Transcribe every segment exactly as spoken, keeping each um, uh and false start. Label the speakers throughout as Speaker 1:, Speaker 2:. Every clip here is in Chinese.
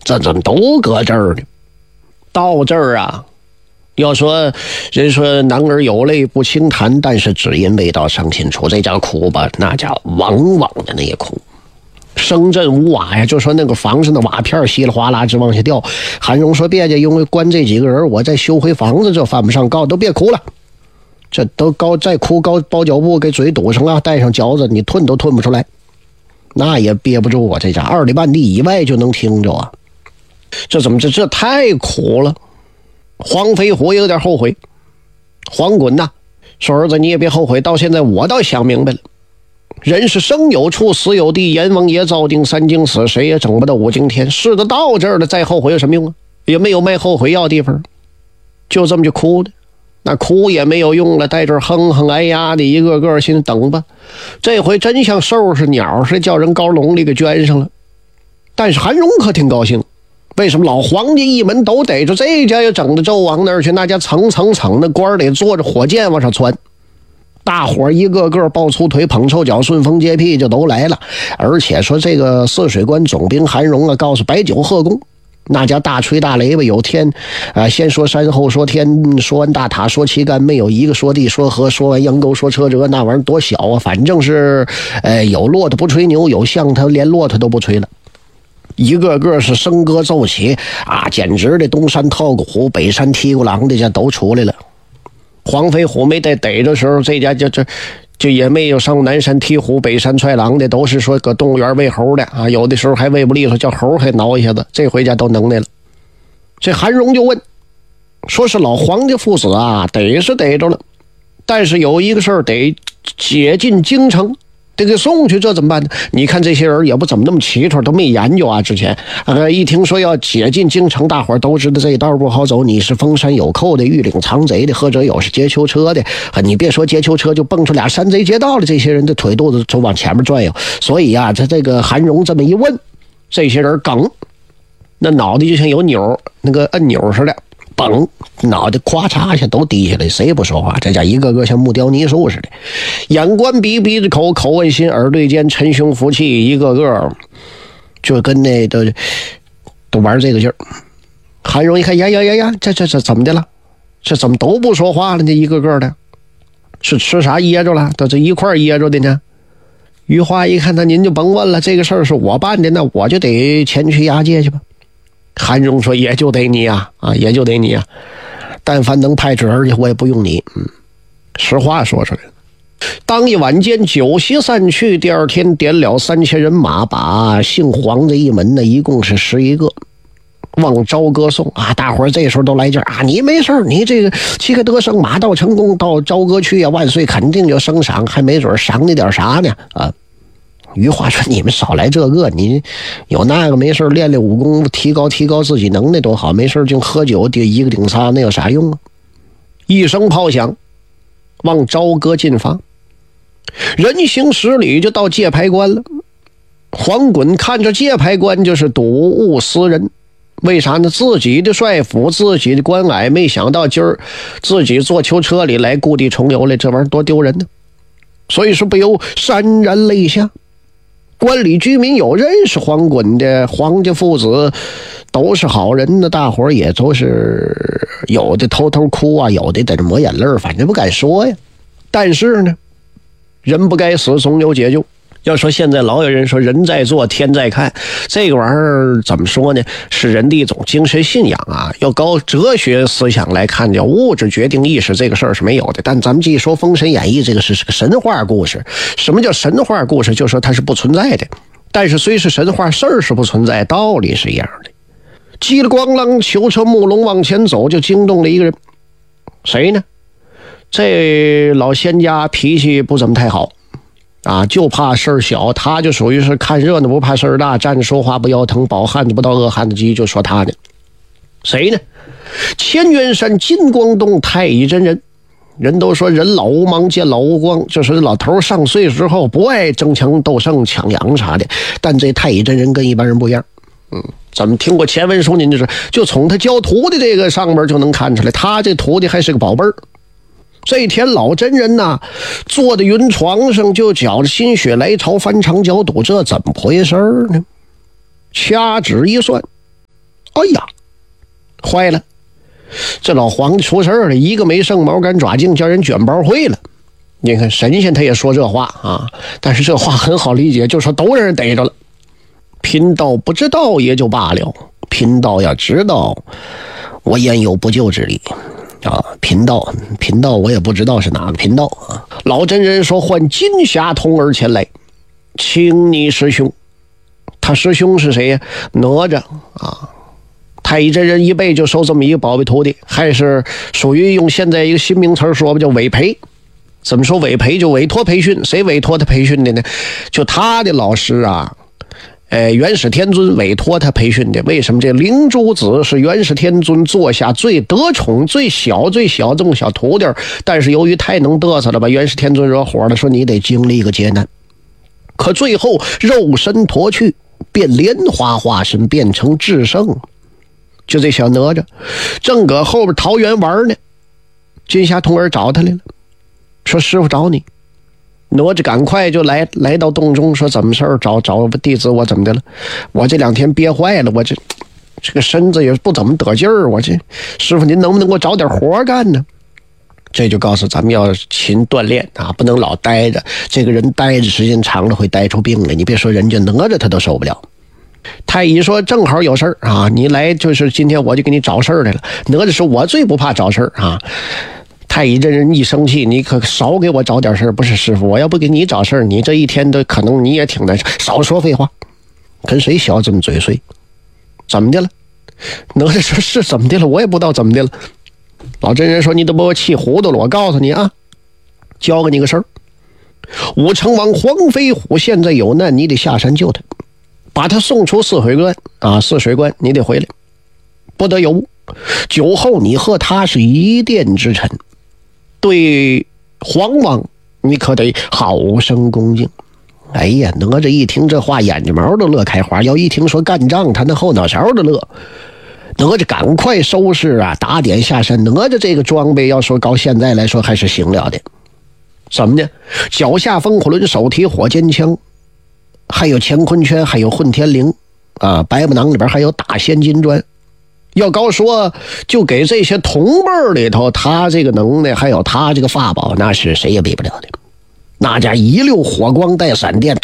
Speaker 1: 这怎么都搁这儿呢？到这儿啊，要说人说男儿有泪不轻弹，但是只因未到伤心处，这叫哭吧，那叫汪汪的那也哭。声震无瓦呀，就说那个房子的瓦片稀里哗啦直往下掉。韩荣说别介，因为关这几个人，我再修回房子，这犯不上告，都别哭了。这都高再哭高包脚布给嘴堵上了，带上饺子，你吞都吞不出来，那也憋不住啊！这家二里半地以外就能听着啊。这怎么这这太苦了？黄飞虎有点后悔。黄滚呐，说儿子你也别后悔，到现在我倒想明白了，人是生有处死有地，阎王爷造定三经死，谁也整不到五更天。是的，到这儿了，再后悔有什么用啊？也没有卖后悔药地方，就这么就哭的，那哭也没有用了，在这儿哼哼哎呀的，一个个心等吧。这回真像兽是鸟是叫人高笼里给圈上了。但是韩荣可挺高兴，为什么老黄家一门都逮着，这家又整到纣王那儿去，那家层层层的官得坐着火箭往上窜。大伙一个个抱粗腿捧臭脚顺风接屁就都来了。而且说这个泗水关总兵韩荣啊，告诉白酒贺功，那家大锤大雷吧，有天啊，先说山后说天，说完大塔说旗杆，没有一个说地说河，说完阳沟说车辙，那玩意儿多小啊！反正是呃有骆驼不吹牛，有象他连骆驼都不吹了。一个个是笙歌奏起啊，简直的东山套个虎，北山踢过狼的家都出来了。黄飞虎没得逮的时候，这家就这就也没有上南山踢虎北山踹狼的，都是说搁动物园喂猴的啊，有的时候还喂不利索，叫猴还挠一下子。这回家都能耐了。这韩荣就问，说是老黄家父子啊，逮是逮着了，但是有一个事儿得解进京城，得给送去，这怎么办呢？你看这些人也不怎么那么奇特，都没研究啊。之前呃，一听说要解进京城，大伙儿都知道这一道不好走，你是封山有寇的，玉岭藏贼的，或者有是劫囚车的。你别说劫囚车，就蹦出俩山贼劫道的，这些人的腿肚子就往前面转悠。所以啊，他这个韩荣这么一问，这些人梗，那脑袋就像有钮，那个按钮似的，嘣，脑袋咵嚓一下都低下来，谁也不说话。这家一个个像木雕泥塑似的，眼观鼻，鼻子口，口问心，耳对肩，沉胸服气，一个个就跟那都都玩这个劲儿。韩荣一看，呀呀呀呀，这这这怎么的了？这怎么都不说话了呢？一个个的，是吃啥噎着了？都这一块噎着的呢？余华一看，那您就甭问了，这个事儿是我办的，那我就得前去押解去吧。韩荣说，也就得你啊，啊，也就得你啊，但凡能派侄儿去，我也不用你。嗯，实话说出来。当一晚间酒席散去，第二天点了三千人马，把姓黄的一门呢，一共是十一个，往朝歌送啊！大伙儿这时候都来劲啊！你没事，你这个旗开得胜，马到成功，到朝歌去啊，万岁肯定就升赏，还没准赏你点啥呢啊！余华说，你们少来这个，你有那个没事练练武功，提高提高自己能耐多好，没事就喝酒一个顶仨，那有啥用啊？一声炮响，往朝歌进发，人行十里就到界牌关了。黄滚看着界牌关就是睹物思人，为啥呢？自己的帅府，自己的关隘，没想到今儿自己坐囚车里来故地重游来，这玩意儿多丢人呢！所以说不由潸然泪下。关里居民有认识黄滚的，黄家父子都是好人呢，大伙儿也都是有的偷偷哭啊，有的在这抹眼泪，反正不敢说呀。但是呢，人不该死，总有解救。要说现在老有人说人在做天在看，这个玩意儿怎么说呢？是人的一种精神信仰啊。要高哲学思想来看，叫物质决定意识这个事儿是没有的。但咱们继续说《封神演义》，这个是是个神话故事。什么叫神话故事？就说它是不存在的。但是虽是神话，事儿是不存在，道理是一样的。叽里咣啷，囚车木龙往前走，就惊动了一个人。谁呢？这老仙家脾气不怎么太好啊，就怕事儿小，他就属于是看热闹不怕事儿大，站着说话不腰疼，饱汉子不到饿汉子饥，就说他呢。谁呢？乾元山金光洞太乙真人。人都说人老无忙见老无光，就是老头上岁之后不爱争强斗胜抢羊啥的，但这太乙真人跟一般人不一样。嗯，咱们听过前文书，您就是就从他教徒的这个上面就能看出来，他这徒弟还是个宝贝儿。这天老真人呐，坐在云床上就觉着心血来潮，翻肠绞肚，这怎么回事呢？掐指一算， 哎呀，坏了，这老皇帝出事了，一个没剩，毛干抓净，叫人卷包会了。你看神仙他也说这话啊，但是这话很好理解，就说都让人逮着了。贫道不知道也就罢了，贫道要知道，我焉有不救之理啊！贫道贫道我也不知道是哪个贫道啊。老真人说唤金霞童儿前来，请你师兄。他师兄是谁呀？哪吒啊！太乙真人一辈就收这么一个宝贝徒弟，还是属于用现在一个新名词说吧，叫委培。怎么说委培？就委托培训。谁委托他培训的呢？就他的老师啊，呃，元始天尊委托他培训的。为什么？这灵珠子是元始天尊座下最得宠、最小、最小这么小徒弟，但是由于太能嘚瑟了，把元始天尊惹火了，说你得经历一个劫难。可最后肉身脱去，变莲花化身，变成至圣。就这小哪吒正搁后边桃园玩呢，金霞童儿找他来了，说师傅找你。哪吒赶快就来来到洞中，说怎么事儿？找找弟子我怎么的了？我这两天憋坏了，我这这个身子也不怎么得劲儿，我这师傅您能不能给我找点活干呢？这就告诉咱们要勤锻炼啊，不能老待着。这个人待着时间长了会待出病来，你别说人家哪吒他都受不了。太乙说正好有事儿啊，你来就是今天我就给你找事儿来了。哪吒说我最不怕找事儿啊。太乙真人一生气，你可少给我找点事儿。不是师傅，我要不给你找事儿，你这一天都可能你也挺难受。少说废话，跟谁小这么嘴碎？怎么的了？哪吒说是怎么的了，我也不知道怎么的了。老真人说你都把我气糊涂了，我告诉你啊，教给你个事儿。武成王黄飞虎现在有难，你得下山救他，把他送出泗水关啊，泗水关你得回来，不得有误。酒后你和他是一殿之臣，对黄王你可得好生恭敬。哎呀，哪吒一听这话，眼睛毛都乐开花，要一听说干仗，他那后脑勺都乐。哪吒赶快收拾啊，打点下山。哪吒这个装备要说到现在来说还是行了的。怎么呢？脚下风火轮，手提火尖枪，还有乾坤圈，还有混天绫啊，白布囊里边还有大仙金砖。要高说就给这些同辈里头，他这个能耐还有他这个法宝，那是谁也比不了的。那家一溜火光带闪电，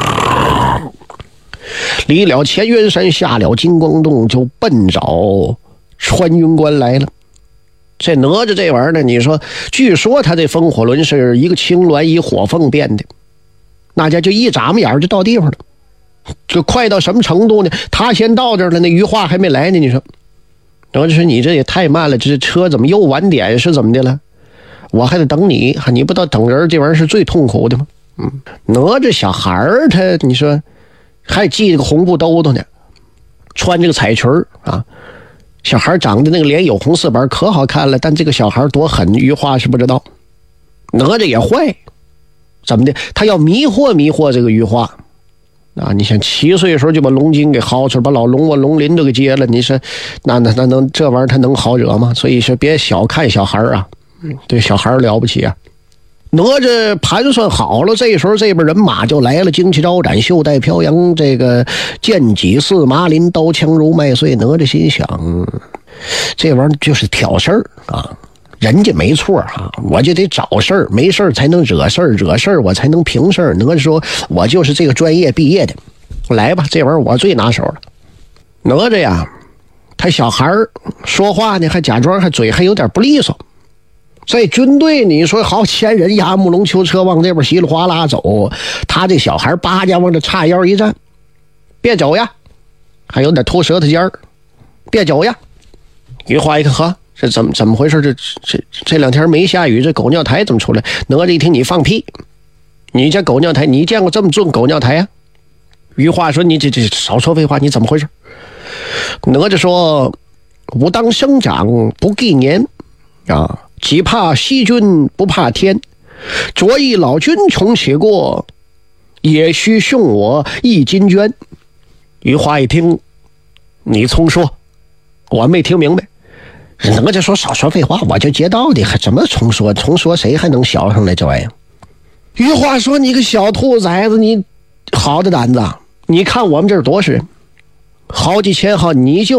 Speaker 1: 离了乾元山，下了金光洞，就奔找穿云关来了。这哪吒这玩意儿呢，你说据说他这风火轮是一个青鸾以火凤变的，那家就一眨巴眼就到地方了。就快到什么程度呢？他先到这儿了，那余化还没来呢。你说哪吒说你这也太慢了，这车怎么又晚点是怎么的了？我还得等你，你不知道等人这玩意儿是最痛苦的吗？嗯，哪吒小孩儿他你说还系个红布兜兜呢，穿这个彩裙啊，小孩长得那个脸有红色板可好看了，但这个小孩多狠，余化是不知道。哪吒也坏，怎么的？他要迷惑迷惑这个余化啊！你想七岁的时候就把龙筋给薅出来，把老龙啊龙鳞都给接了，你说那那那能这玩意儿他能好惹吗？所以说别小看小孩啊，对小孩了不起啊！哪吒盘算好了，这时候这边人马就来了，旌旗招展，袖带飘扬，这个剑戟似麻林，刀枪如麦穗。哪吒心想，这玩意儿就是挑事儿啊，人家没错啊，我就得找事儿，没事儿才能惹事儿，惹事儿我才能平事儿。哪吒说，我就是这个专业毕业的，来吧，这玩意儿我最拿手了。哪吒呀，他小孩说话呢，还假装还嘴还有点不利索。在军队你说好千人压木龙囚车往这边稀里哗啦走，他这小孩八家往这叉腰一站，别走呀，还有点吐舌头尖儿，别走呀。余化一看，哈，这怎么怎么回事？这这这两天没下雨，这狗尿台怎么出来？哪吒一听，你放屁！你家狗尿台，你见过这么重狗尿台呀、啊？余化说：“你这这少说废话，你怎么回事？”哪吒说：“吾当生长不计年啊。”岂怕西君不怕天，昨一老君重且过，也须送我一金绢。余化一听，你重说，我没听明白。哪吒说少说废话，我就接到的，还怎么重说？重说谁还能小上来这玩意儿？余化说你个小兔崽子，你好的胆子，你看我们这儿多少人，好几千号，你就